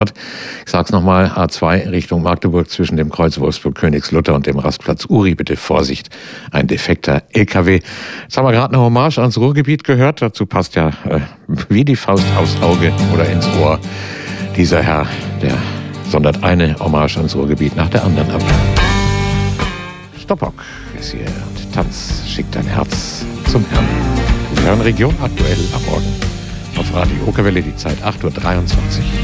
Ich sag's nochmal, A2 Richtung Magdeburg zwischen dem Kreuz Wolfsburg-Königslutter und dem Rastplatz Uri. Bitte Vorsicht, ein defekter LKW. Jetzt haben wir gerade eine Hommage ans Ruhrgebiet gehört. Dazu passt ja wie die Faust aufs Auge oder ins Ohr dieser Herr, der sondert eine Hommage ans Ruhrgebiet nach der anderen ab. Stoppock ist hier und Tanz schickt dein Herz zum Herrn. Wir hören Region aktuell am Morgen auf Radio Okerwelle, die Zeit 8:23 Uhr.